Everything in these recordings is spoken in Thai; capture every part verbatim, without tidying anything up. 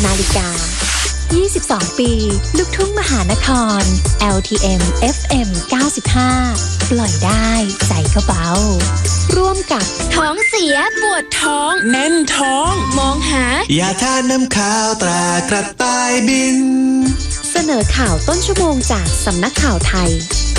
นาฬิกายี่สิบสองปีลูกทุ่งมหานคร แอล ที เอ็ม เอฟ เอ็ม เก้าสิบห้า ปล่อยได้ใจก็เบาร่วมกับท้องเสียปวดท้องแน่นท้องมองหายาทานน้ำข้าวตรากระต่ายบินเสนอข่าวต้นชั่วโมงจากสำนักข่าวไทย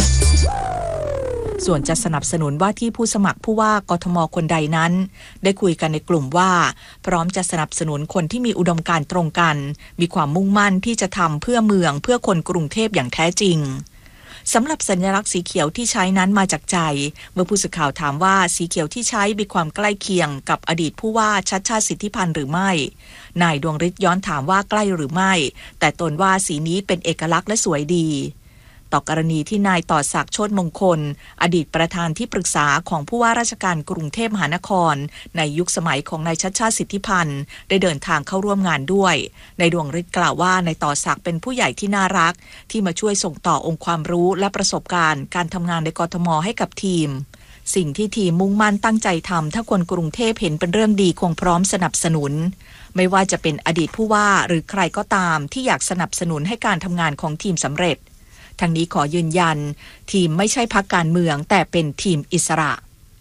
ส่วนจะสนับสนุนว่าที่ผู้สมัครผู้ว่ากทมคนใดนั้นได้คุยกันในกลุ่มว่าพร้อมจะสนับสนุนคนที่มีอุดมการณ์ตรงกันมีความมุ่งมั่นที่จะทำเพื่อเมืองเพื่อคนกรุงเทพอย่างแท้จริงสำหรับสัญลักษณ์สีเขียวที่ใช้นั้นมาจากใจเมื่อผู้สื่อข่าวถามว่าสีเขียวที่ใช้มีความใกล้เคียงกับอดีตผู้ว่าชัชชาติสิทธิพันธ์หรือไม่นายดวงฤทธิ์ย้อนถามว่าใกล้หรือไม่แต่ตนว่าสีนี้เป็นเอกลักษณ์และสวยดีต่อกรณีที่นายต่อศักดิ์โชติมงคลอดีตประธานที่ปรึกษาของผู้ว่าราชการกรุงเทพมหานครในยุคสมัยของนายชัชชาติสิทธิพันธ์ได้เดินทางเข้าร่วมงานด้วยนายดวงฤทธิ์กล่าวว่านายต่อศักดิ์เป็นผู้ใหญ่ที่น่ารักที่มาช่วยส่งต่อองค์ความรู้และประสบการณ์การทำงานในกทมให้กับทีมสิ่งที่ทีมมุ่งมั่นตั้งใจทำถ้าคนกรุงเทพเห็นเป็นเรื่องดีคงพร้อมสนับสนุนไม่ว่าจะเป็นอดีตผู้ว่าหรือใครก็ตามที่อยากสนับสนุนให้การทำงานของทีมสำเร็จทางนี้ขอยืนยันทีมไม่ใช่พรรคการเมืองแต่เป็นทีมอิสระ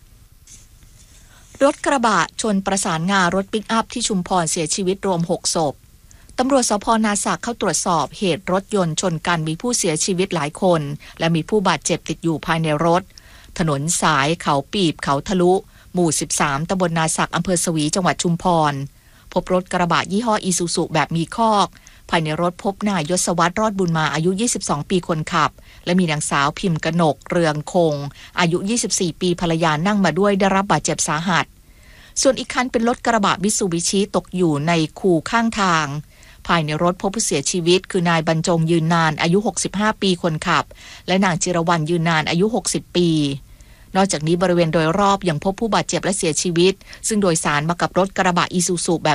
รถกระบะชนประสานงารถปิกอัพที่ชุมพรเสียชีวิตรวมหกศพตำรวจสภ.นาสักเข้าตรวจสอบเหตุรถยนต์ชนกันมีผู้เสียชีวิตหลายคนและมีผู้บาดเจ็บติดอยู่ภายในรถถนนสายเขาปีบเขาทะลุหมู่สิบสามตำบลนาสักอำเภอสวีจังหวัดชุมพรพบรถกระบะยี่ห้ออีซูซุแบบมีคอกภายในรถพบนายยศวัฒน์รอดบุญมาอายุยี่สิบสองปีคนขับและมีนางสาวพิมพ์กนกเรืองคงอายุยี่สิบสี่ปีภรรยานั่งมาด้วยได้รับบาดเจ็บสาหัสส่วนอีกคันเป็นรถกระบะมิตซูบิชิตกอยู่ในคูข้างทางภายในรถพบผู้เสียชีวิตคือนายบรรจงยืนนานอายุหกสิบห้าปีคนขับและนางจิรวรรณยืนนานอายุหกสิบปีนอกจากนี้บริเวณโดยรอบยังพบผู้บาดเจ็บและเสียชีวิตซึ่งโดยสารมากับรถกระบะอีซูซุแบบ